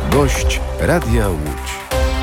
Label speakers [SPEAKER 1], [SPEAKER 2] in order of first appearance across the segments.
[SPEAKER 1] Gość Radia Łódź.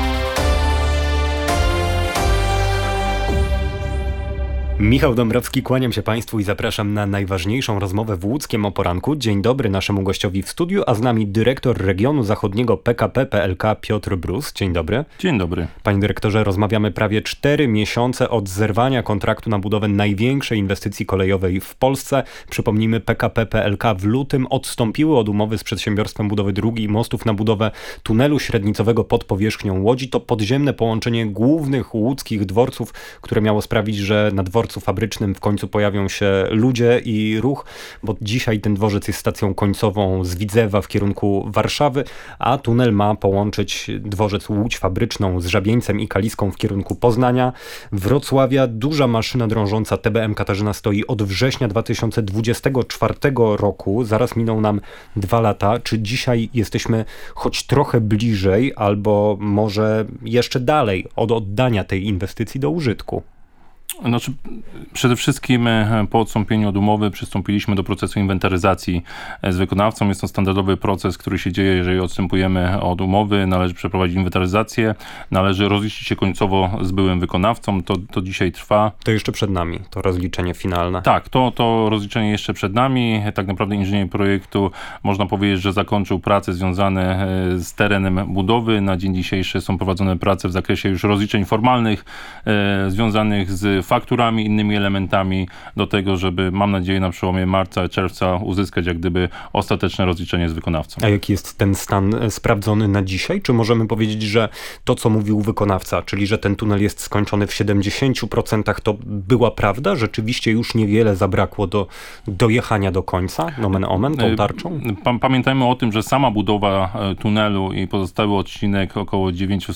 [SPEAKER 2] Michał Dąbrowski, kłaniam się Państwu i zapraszam na najważniejszą rozmowę w łódzkiem o poranku. Dzień dobry naszemu gościowi w studiu, a z nami dyrektor regionu zachodniego PKP PLK Piotr Brus. Dzień dobry.
[SPEAKER 3] Dzień dobry.
[SPEAKER 2] Panie dyrektorze, rozmawiamy prawie 4 miesiące od zerwania kontraktu na budowę największej inwestycji kolejowej w Polsce. Przypomnijmy, PKP PLK w lutym odstąpiły od umowy z Przedsiębiorstwem Budowy Dróg i Mostów na budowę tunelu średnicowego pod powierzchnią Łodzi. To podziemne połączenie głównych łódzkich dworców, które miało sprawić, że na dworcu fabrycznym w końcu pojawią się ludzie i ruch, bo dzisiaj ten dworzec jest stacją końcową z Widzewa w kierunku Warszawy, a tunel ma połączyć dworzec Łódź Fabryczną z Żabieńcem i Kaliską w kierunku Poznania, Wrocławia. Duża maszyna drążąca TBM Katarzyna stoi od września 2024 roku. Zaraz miną nam 2 lata. Czy dzisiaj jesteśmy choć trochę bliżej, albo może jeszcze dalej od oddania tej inwestycji do użytku?
[SPEAKER 3] Znaczy, przede wszystkim po odstąpieniu od umowy przystąpiliśmy do procesu inwentaryzacji z wykonawcą. Jest to standardowy proces, który się dzieje, jeżeli odstępujemy od umowy. Należy przeprowadzić inwentaryzację, należy rozliczyć się końcowo z byłym wykonawcą. To dzisiaj trwa. To
[SPEAKER 2] jeszcze przed nami, to rozliczenie finalne.
[SPEAKER 3] Tak, to rozliczenie jeszcze przed nami. Tak naprawdę inżynier projektu, można powiedzieć, że zakończył prace związane z terenem budowy. Na dzień dzisiejszy są prowadzone prace w zakresie już rozliczeń formalnych, związanych z fakturami, innymi elementami do tego, żeby, mam nadzieję, na przełomie marca, czerwca uzyskać jak gdyby ostateczne rozliczenie z wykonawcą.
[SPEAKER 2] A jaki jest ten stan sprawdzony na dzisiaj? Czy możemy powiedzieć, że to, co mówił wykonawca, czyli że ten tunel jest skończony w 70%, to była prawda? Rzeczywiście już niewiele zabrakło do dojechania do końca? Nomen omen, tą tarczą?
[SPEAKER 3] Pamiętajmy o tym, że sama budowa tunelu i pozostały odcinek około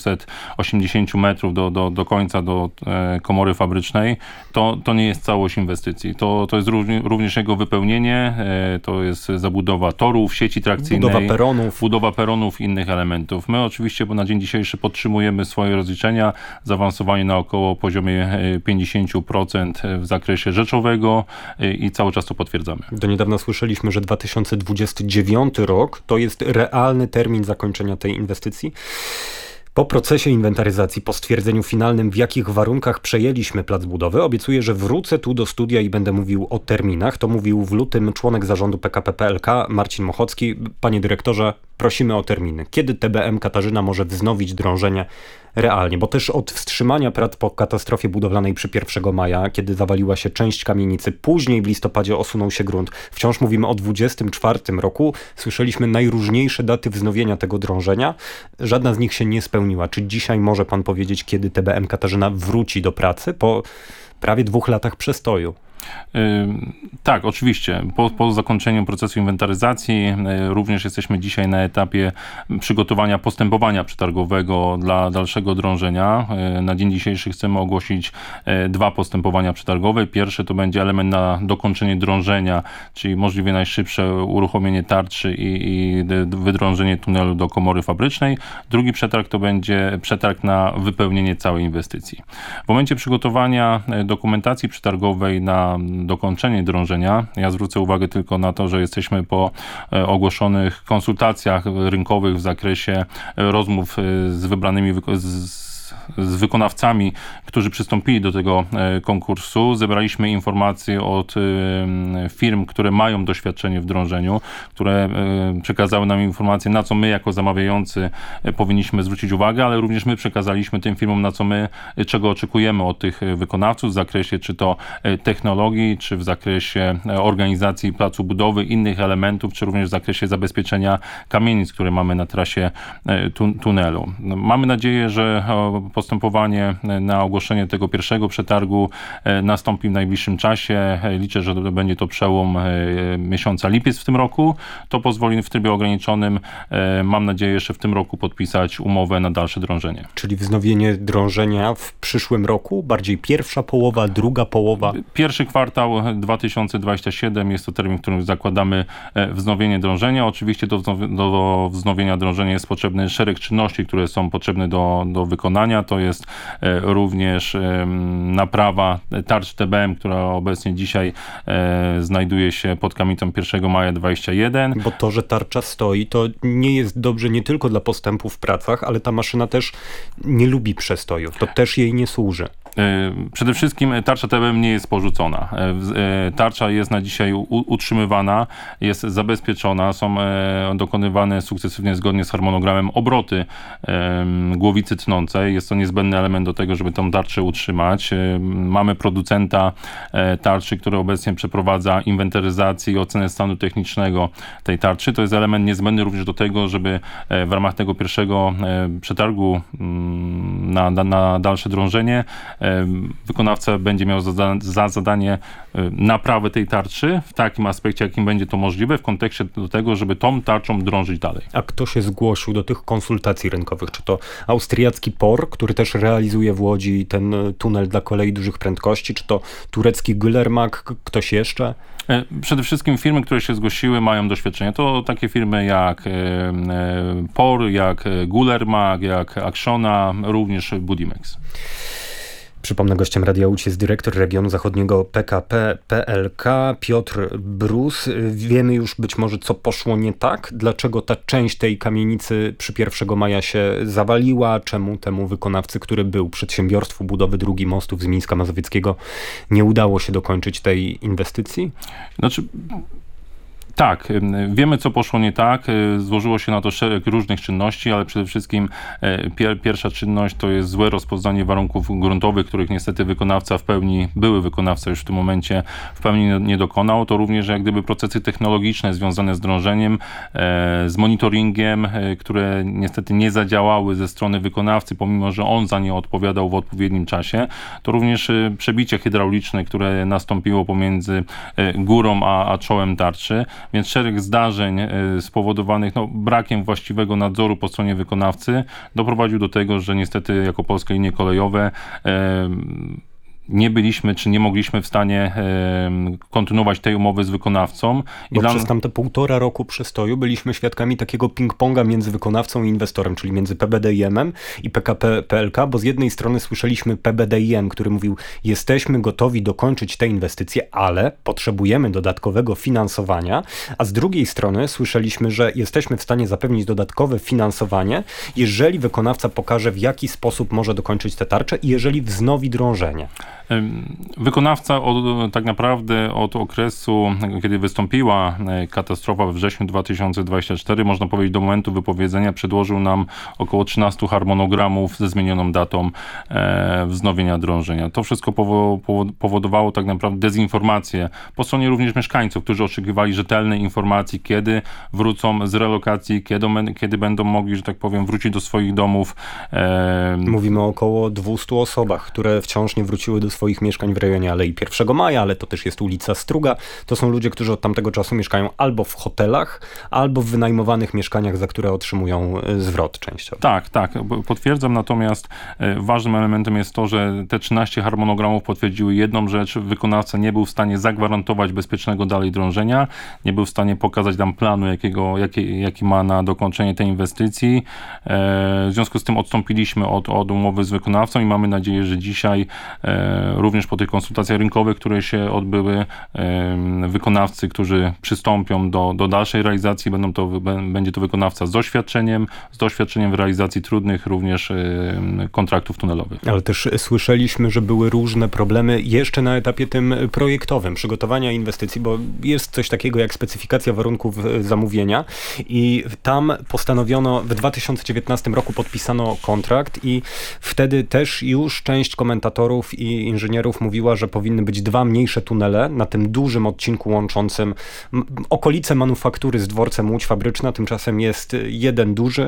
[SPEAKER 3] 980 metrów do końca, do komory fabrycznej, to nie jest całość inwestycji. To jest również jego wypełnienie, to jest zabudowa torów, sieci trakcyjnej, budowa peronów i innych elementów. My oczywiście, bo na dzień dzisiejszy podtrzymujemy swoje rozliczenia, zaawansowanie na około poziomie 50% w zakresie rzeczowego i cały czas to potwierdzamy.
[SPEAKER 2] Do niedawna słyszeliśmy, że 2029 rok to jest realny termin zakończenia tej inwestycji. Po procesie inwentaryzacji, po stwierdzeniu finalnym, w jakich warunkach przejęliśmy plac budowy, obiecuję, że wrócę tu do studia i będę mówił o terminach. To mówił w lutym członek zarządu PKP PLK Marcin Mochocki. Panie dyrektorze, prosimy o terminy. Kiedy TBM Katarzyna może wznowić drążenie realnie? Bo też od wstrzymania prac po katastrofie budowlanej przy 1 maja, kiedy zawaliła się część kamienicy, później w listopadzie osunął się grunt. Wciąż mówimy o 24 roku. Słyszeliśmy najróżniejsze daty wznowienia tego drążenia. Żadna z nich się nie spełniła. Czy dzisiaj może pan powiedzieć, kiedy TBM Katarzyna wróci do pracy po prawie 2 latach przestoju?
[SPEAKER 3] Tak, oczywiście. Po zakończeniu procesu inwentaryzacji również jesteśmy dzisiaj na etapie przygotowania postępowania przetargowego dla dalszego drążenia. Na dzień dzisiejszy chcemy ogłosić 2 postępowania przetargowe. Pierwszy to będzie element na dokończenie drążenia, czyli możliwie najszybsze uruchomienie tarczy i wydrążenie tunelu do komory fabrycznej. Drugi przetarg to będzie przetarg na wypełnienie całej inwestycji. W momencie przygotowania dokumentacji przetargowej na dokończenie drążenia. Ja zwrócę uwagę tylko na to, że jesteśmy po ogłoszonych konsultacjach rynkowych w zakresie rozmów z wybranymi z wykonawcami, którzy przystąpili do tego konkursu. Zebraliśmy informacje od firm, które mają doświadczenie w drążeniu, które przekazały nam informacje, na co my jako zamawiający powinniśmy zwrócić uwagę, ale również my przekazaliśmy tym firmom, czego oczekujemy od tych wykonawców w zakresie czy to technologii, czy w zakresie organizacji placu budowy, innych elementów, czy również w zakresie zabezpieczenia kamienic, które mamy na trasie tunelu. Mamy nadzieję, że postępowanie na ogłoszenie tego pierwszego przetargu nastąpi w najbliższym czasie. Liczę, że będzie to przełom miesiąca lipiec w tym roku. To pozwoli w trybie ograniczonym, mam nadzieję, jeszcze w tym roku podpisać umowę na dalsze drążenie.
[SPEAKER 2] Czyli wznowienie drążenia w przyszłym roku? Bardziej pierwsza połowa, druga połowa?
[SPEAKER 3] Pierwszy kwartał 2027 jest to termin, w którym zakładamy wznowienie drążenia. Oczywiście do wznowienia drążenia jest potrzebny szereg czynności, które są potrzebne do wykonania. drążenia, to jest również naprawa tarcz TBM, która obecnie dzisiaj znajduje się pod kamitą 1 maja 2021.
[SPEAKER 2] Bo to, że tarcza stoi, to nie jest dobrze nie tylko dla postępu w pracach, ale ta maszyna też nie lubi przestojów. To też jej nie służy.
[SPEAKER 3] Przede wszystkim tarcza TBM nie jest porzucona. Tarcza jest na dzisiaj utrzymywana, jest zabezpieczona, są dokonywane sukcesywnie zgodnie z harmonogramem obroty głowicy tnącej. Jest to niezbędny element do tego, żeby tą tarczę utrzymać. Mamy producenta tarczy, który obecnie przeprowadza inwentaryzację i ocenę stanu technicznego tej tarczy. To jest element niezbędny również do tego, żeby w ramach tego pierwszego przetargu na dalsze drążenie wykonawca będzie miał za zadanie naprawę tej tarczy w takim aspekcie, jakim będzie to możliwe, w kontekście do tego, żeby tą tarczą drążyć dalej.
[SPEAKER 2] A kto się zgłosił do tych konsultacji rynkowych? Czy to austriacki POR, który też realizuje w Łodzi ten tunel dla kolei dużych prędkości? Czy to turecki Gülermag? Ktoś jeszcze?
[SPEAKER 3] Przede wszystkim firmy, które się zgłosiły, mają doświadczenie. To takie firmy jak POR, jak Gülermag, jak Actiona, również Budimex.
[SPEAKER 2] Przypomnę, gościem Radia Łódź jest dyrektor regionu zachodniego PKP PLK Piotr Brus. Wiemy już być może, co poszło nie tak? Dlaczego ta część tej kamienicy przy 1 maja się zawaliła? Czemu temu wykonawcy, który był przedsiębiorstwu budowy dróg mostów z Mińska Mazowieckiego, nie udało się dokończyć tej inwestycji?
[SPEAKER 3] Tak, wiemy, co poszło nie tak. Złożyło się na to szereg różnych czynności, ale przede wszystkim pierwsza czynność to jest złe rozpoznanie warunków gruntowych, których niestety były wykonawca już w tym momencie w pełni nie dokonał. To również jak gdyby procesy technologiczne związane z drążeniem, z monitoringiem, które niestety nie zadziałały ze strony wykonawcy, pomimo że on za nie odpowiadał w odpowiednim czasie. To również przebicie hydrauliczne, które nastąpiło pomiędzy górą a czołem tarczy. Więc szereg zdarzeń spowodowanych brakiem właściwego nadzoru po stronie wykonawcy doprowadził do tego, że niestety jako Polskie Linie Kolejowe nie byliśmy, czy nie mogliśmy w stanie kontynuować tej umowy z wykonawcą.
[SPEAKER 2] Przez tamte 1,5 roku przystoju byliśmy świadkami takiego ping-ponga między wykonawcą i inwestorem, czyli między PBDIM-em i PKP PLK, bo z jednej strony słyszeliśmy PBDIM, który mówił, jesteśmy gotowi dokończyć te inwestycje, ale potrzebujemy dodatkowego finansowania, a z drugiej strony słyszeliśmy, że jesteśmy w stanie zapewnić dodatkowe finansowanie, jeżeli wykonawca pokaże, w jaki sposób może dokończyć tę tarczę i jeżeli wznowi drążenie.
[SPEAKER 3] Wykonawca tak naprawdę od okresu, kiedy wystąpiła katastrofa we wrześniu 2024, można powiedzieć do momentu wypowiedzenia, przedłożył nam około 13 harmonogramów ze zmienioną datą wznowienia drążenia. To wszystko powodowało tak naprawdę dezinformację po stronie również mieszkańców, którzy oczekiwali rzetelnej informacji, kiedy wrócą z relokacji, kiedy będą mogli, że tak powiem, wrócić do swoich domów.
[SPEAKER 2] Mówimy o około 200 osobach, które wciąż nie wróciły do swoich mieszkań w rejonie Alei 1 Maja, ale to też jest ulica Struga. To są ludzie, którzy od tamtego czasu mieszkają albo w hotelach, albo w wynajmowanych mieszkaniach, za które otrzymują zwrot częściowo.
[SPEAKER 3] Tak, potwierdzam, natomiast ważnym elementem jest to, że te 13 harmonogramów potwierdziły jedną rzecz. Wykonawca nie był w stanie zagwarantować bezpiecznego dalej drążenia, nie był w stanie pokazać nam planu, jaki ma na dokończenie tej inwestycji. W związku z tym odstąpiliśmy od umowy z wykonawcą i mamy nadzieję, że dzisiaj również po tych konsultacjach rynkowych, które się odbyły, wykonawcy, którzy przystąpią do dalszej realizacji, będzie to wykonawca z doświadczeniem w realizacji trudnych również kontraktów tunelowych.
[SPEAKER 2] Ale też słyszeliśmy, że były różne problemy jeszcze na etapie tym projektowym, przygotowania inwestycji, bo jest coś takiego jak specyfikacja warunków zamówienia i tam postanowiono, w 2019 roku podpisano kontrakt i wtedy też już część komentatorów i inżynierów mówiła, że powinny być 2 mniejsze tunele na tym dużym odcinku łączącym okolice manufaktury z dworcem Łódź Fabryczna. Tymczasem jest jeden duży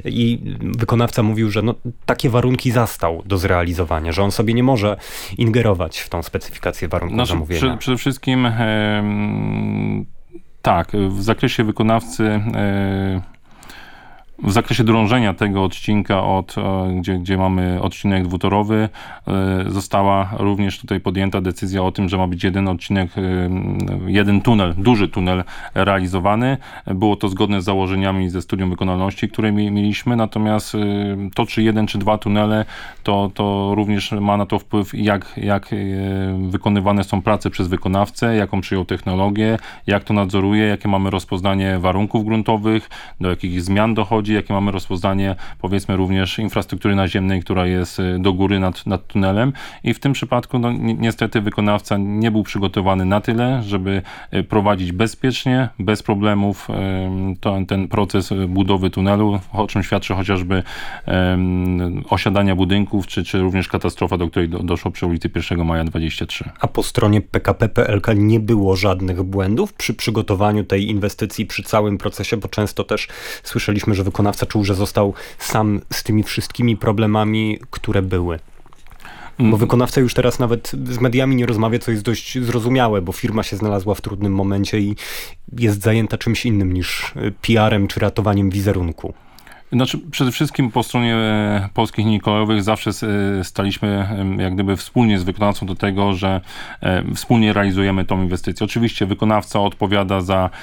[SPEAKER 2] i wykonawca mówił, że takie warunki zastał do zrealizowania, że on sobie nie może ingerować w tą specyfikację warunków zamówienia.
[SPEAKER 3] Przede wszystkim tak, w zakresie wykonawcy W zakresie drążenia tego odcinka, gdzie mamy odcinek dwutorowy, została również tutaj podjęta decyzja o tym, że ma być jeden odcinek, jeden tunel, duży tunel realizowany. Było to zgodne z założeniami ze studium wykonalności, które mieliśmy, natomiast to, czy jeden, czy dwa tunele, to również ma na to wpływ, jak wykonywane są prace przez wykonawcę, jaką przyjął technologię, jak to nadzoruje, jakie mamy rozpoznanie warunków gruntowych, do jakich zmian dochodzi, jakie mamy rozpoznanie, powiedzmy, również infrastruktury naziemnej, która jest do góry nad tunelem, i w tym przypadku niestety wykonawca nie był przygotowany na tyle, żeby prowadzić bezpiecznie, bez problemów ten proces budowy tunelu, o czym świadczy chociażby osiadania budynków, czy również katastrofa, do której doszło przy ulicy 1 Maja 23.
[SPEAKER 2] A po stronie PKP PLK nie było żadnych błędów przy przygotowaniu tej inwestycji, przy całym procesie, bo często też słyszeliśmy, że wykonawca czuł, że został sam z tymi wszystkimi problemami, które były. Bo wykonawca już teraz nawet z mediami nie rozmawia, co jest dość zrozumiałe, bo firma się znalazła w trudnym momencie i jest zajęta czymś innym niż PR-em czy ratowaniem wizerunku.
[SPEAKER 3] Znaczy, przede wszystkim po stronie Polskich Linii Kolejowych zawsze staliśmy jak gdyby wspólnie z wykonawcą do tego, że wspólnie realizujemy tą inwestycję. Oczywiście wykonawca odpowiada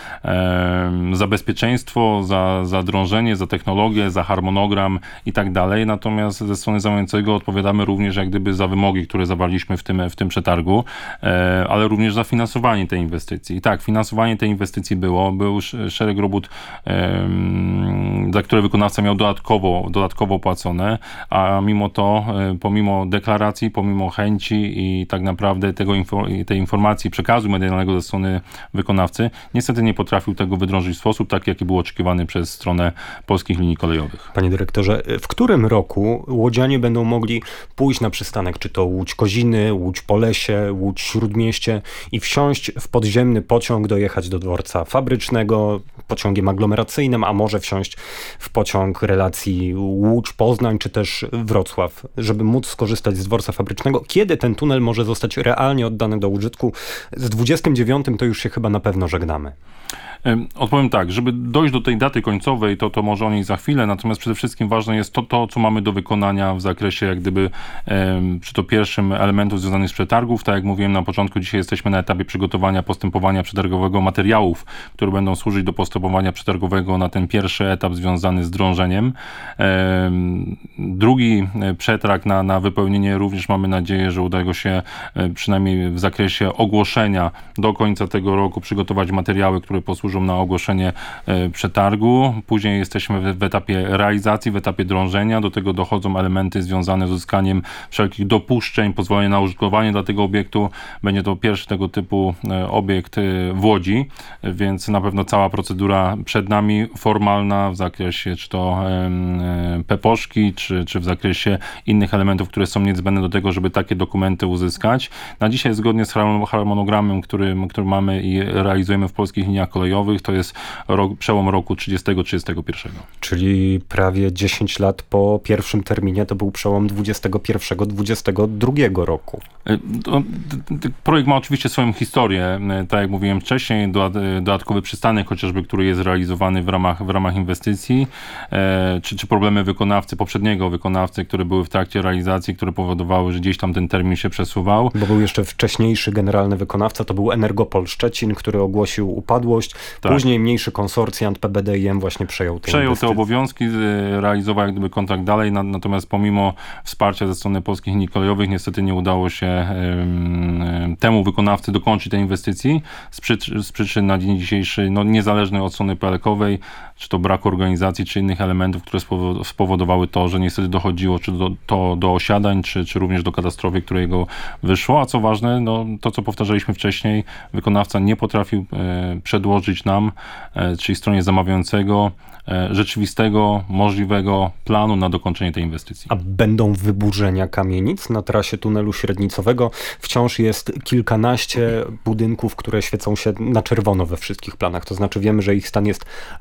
[SPEAKER 3] za bezpieczeństwo, za drążenie, za technologię, za harmonogram i tak dalej, natomiast ze strony zamawiającego odpowiadamy również jak gdyby za wymogi, które zawarliśmy w tym przetargu, ale również za finansowanie tej inwestycji. I tak, finansowanie tej inwestycji był szereg robót, za które wykonawca miał dodatkowo płacone, a mimo to, pomimo deklaracji, pomimo chęci i tak naprawdę tej informacji, przekazu medialnego ze strony wykonawcy, niestety nie potrafił tego wydrążyć w sposób taki, jaki był oczekiwany przez stronę Polskich Linii Kolejowych.
[SPEAKER 2] Panie dyrektorze, w którym roku łodzianie będą mogli pójść na przystanek, czy to Łódź Koziny, Łódź Polesie, Łódź Śródmieście i wsiąść w podziemny pociąg, dojechać do dworca fabrycznego pociągiem aglomeracyjnym, a może wsiąść w pociąg relacji Łódź-Poznań, czy też Wrocław, żeby móc skorzystać z dworca fabrycznego? Kiedy ten tunel może zostać realnie oddany do użytku? Z 29 to już się chyba na pewno żegnamy.
[SPEAKER 3] Odpowiem tak, żeby dojść do tej daty końcowej, to może o niej za chwilę, natomiast przede wszystkim ważne jest to, co mamy do wykonania w zakresie jak gdyby przy to pierwszym elementów związanych z przetargów. Tak jak mówiłem na początku, dzisiaj jesteśmy na etapie przygotowania postępowania przetargowego materiałów, które będą służyć do postępowania przetargowego na ten pierwszy etap związany z drążeniem. Drugi przetarg na wypełnienie również mamy nadzieję, że uda go się przynajmniej w zakresie ogłoszenia do końca tego roku przygotować materiały, które posłużą na ogłoszenie przetargu. Później jesteśmy w etapie realizacji, w etapie drążenia. Do tego dochodzą elementy związane z uzyskaniem wszelkich dopuszczeń, pozwolenia na użytkowanie dla tego obiektu. Będzie to pierwszy tego typu obiekt w Łodzi, więc na pewno cała procedura przed nami, formalna w zakresie czy to PEPOSZki, czy w zakresie innych elementów, które są niezbędne do tego, żeby takie dokumenty uzyskać. Na dzisiaj zgodnie z harmonogramem, który mamy i realizujemy w Polskich Liniach Kolejowych, to jest przełom roku 30-31.
[SPEAKER 2] Czyli prawie 10 lat po pierwszym terminie, to był przełom 21-22 roku.
[SPEAKER 3] Projekt ma oczywiście swoją historię. Tak jak mówiłem wcześniej, dodatkowy przystanek chociażby, który jest realizowany w ramach inwestycji, czy problemy poprzedniego wykonawcy, które były w trakcie realizacji, które powodowały, że gdzieś tam ten termin się przesuwał.
[SPEAKER 2] Bo był jeszcze wcześniejszy generalny wykonawca, to był Energopol Szczecin, który ogłosił upadłość. Tak. Później mniejszy konsorcjant PBDIM właśnie przejął
[SPEAKER 3] te obowiązki, realizował jak gdyby kontrakt dalej, natomiast pomimo wsparcia ze strony Polskich Linii Kolejowych niestety nie udało się temu wykonawcy dokończyć tej inwestycji z przyczyn na dzień dzisiejszy niezależnej od strony PLK-owej, czy to braku organizacji, czy innych elementów, które spowodowały to, że niestety dochodziło czy do osiadań, czy również do katastrofy, którego wyszło, a co ważne, to co powtarzaliśmy wcześniej, wykonawca nie potrafił przedłożyć nam, czyli stronie zamawiającego, rzeczywistego, możliwego planu na dokończenie tej inwestycji.
[SPEAKER 2] A będą wyburzenia kamienic na trasie tunelu średnicowego? Wciąż jest kilkanaście budynków, które świecą się na czerwono we wszystkich planach. To znaczy wiemy, że ich stan jest albo zły,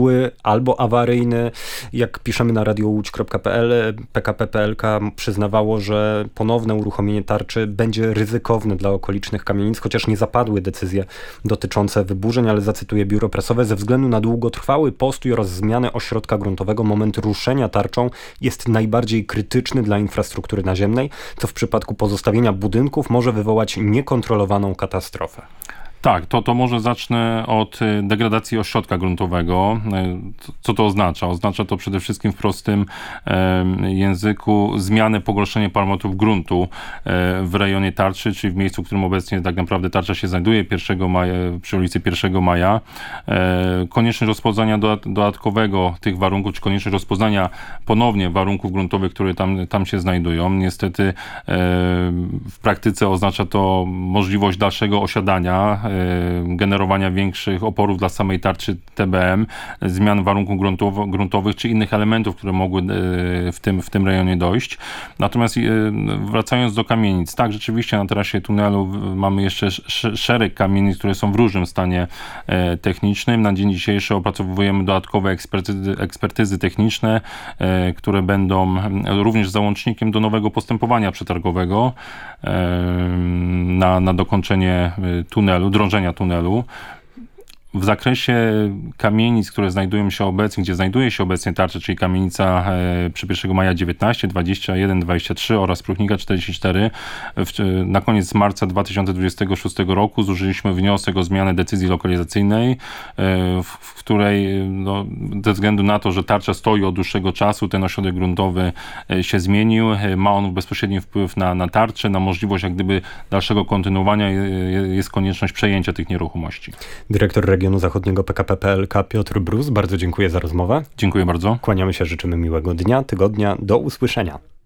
[SPEAKER 2] zły albo awaryjny. Jak piszemy na radiołódź.pl, PKP PLK przyznawało, że ponowne uruchomienie tarczy będzie ryzykowne dla okolicznych kamienic, chociaż nie zapadły decyzje dotyczące wyburzeń, ale zacytuję biuro prasowe: ze względu na długotrwały postój oraz zmianę ośrodka gruntowego moment ruszenia tarczą jest najbardziej krytyczny dla infrastruktury naziemnej, co w przypadku pozostawienia budynków może wywołać niekontrolowaną katastrofę.
[SPEAKER 3] Tak, to może zacznę od degradacji ośrodka gruntowego. Co to oznacza? Oznacza to przede wszystkim w prostym języku zmianę, pogorszenie parametrów gruntu w rejonie tarczy, czyli w miejscu, w którym obecnie tak naprawdę tarcza się znajduje, 1 maja, przy ulicy 1 Maja. Konieczność rozpoznania dodatkowego tych warunków, czy konieczność rozpoznania ponownie warunków gruntowych, które tam się znajdują. Niestety w praktyce oznacza to możliwość dalszego osiadania, generowania większych oporów dla samej tarczy TBM, zmian warunków gruntowych czy innych elementów, które mogły w tym rejonie dojść. Natomiast wracając do kamienic, tak, rzeczywiście na trasie tunelu mamy jeszcze szereg kamienic, które są w różnym stanie technicznym. Na dzień dzisiejszy opracowujemy dodatkowe ekspertyzy techniczne, które będą również załącznikiem do nowego postępowania przetargowego na dokończenie tunelu, drążenia tunelu. W zakresie kamienic, które znajdują się obecnie, gdzie znajduje się obecnie tarcza, czyli kamienica przy 1 maja 19, 21, 23 oraz Pruchnika 44, na koniec marca 2026 roku złożyliśmy wniosek o zmianę decyzji lokalizacyjnej, w której ze względu na to, że tarcza stoi od dłuższego czasu, ten ośrodek gruntowy się zmienił, ma on bezpośredni wpływ na tarczę, na możliwość jak gdyby dalszego kontynuowania, jest konieczność przejęcia tych nieruchomości.
[SPEAKER 2] Dyrektor Regionu Zachodniego PKP PLK Piotr Brus, bardzo dziękuję za rozmowę.
[SPEAKER 3] Dziękuję bardzo.
[SPEAKER 2] Kłaniamy się, życzymy miłego dnia, tygodnia, do usłyszenia.